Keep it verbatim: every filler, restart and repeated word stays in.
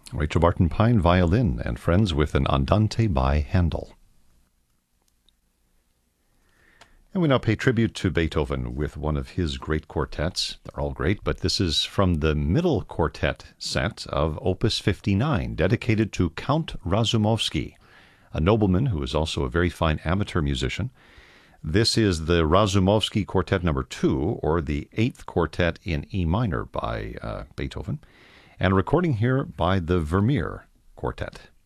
Rachel Barton Pine, violin, and friends with an Andante by Handel. And we now pay tribute to Beethoven with one of his great quartets. They're all great, but this is from the middle quartet set of Opus fifty-nine, dedicated to Count Razumovsky, a nobleman who is also a very fine amateur musician. This is the Razumovsky Quartet number two, or the eighth quartet in E minor by uh, Beethoven, and a recording here by the Vermeer Quartet.